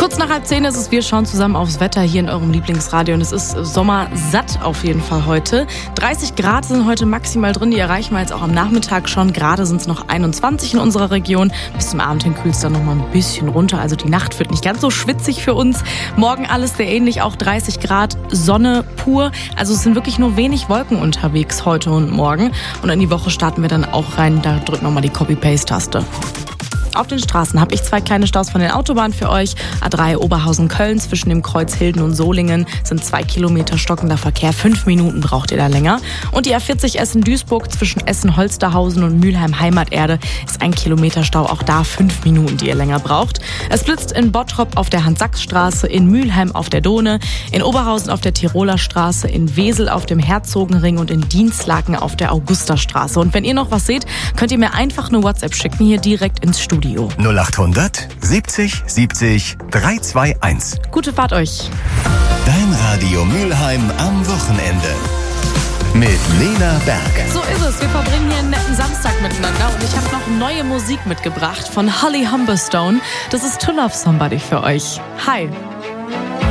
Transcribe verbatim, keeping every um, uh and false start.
Kurz nach halb zehn ist es, wir schauen zusammen aufs Wetter hier in eurem Lieblingsradio und es ist sommersatt auf jeden Fall heute. dreißig Grad sind heute maximal drin, die erreichen wir jetzt auch am Nachmittag schon. Gerade sind es noch einundzwanzig in unserer Region. Bis zum Abend hin kühlt es dann noch mal ein bisschen runter, also die Nacht wird nicht ganz so schwitzig für uns. Morgen alles sehr ähnlich, auch dreißig Grad, Sonne pur. Also es sind wirklich nur wenig Wolken unterwegs heute und morgen. Und in die Woche starten wir dann auch rein, da drücken wir mal die Copy-Paste-Taste. Auf den Straßen habe ich zwei kleine Staus von den Autobahnen für euch. A drei Oberhausen-Köln zwischen dem Kreuz Hilden und Solingen sind zwei Kilometer stockender Verkehr. Fünf Minuten braucht ihr da länger. Und die A vierzig Essen-Duisburg zwischen Essen-Holsterhausen und Mülheim-Heimaterde ist ein Kilometer Stau. Auch da fünf Minuten, die ihr länger braucht. Es blitzt in Bottrop auf der Hans-Sachs-Straße, in Mülheim auf der Dohne, in Oberhausen auf der Tiroler Straße, in Wesel auf dem Herzogenring und in Dienstlaken auf der Augusterstraße. Und wenn ihr noch was seht, könnt ihr mir einfach eine WhatsApp schicken, hier direkt ins Studio. null achthundert siebzig siebzig dreihunderteinundzwanzig. Gute Fahrt euch. Dein Radio Mülheim am Wochenende. Mit Lena Berg. So ist es. Wir verbringen hier einen netten Samstag miteinander und ich habe noch neue Musik mitgebracht von Holly Humberstone. Das ist To Love Somebody für euch. Hi.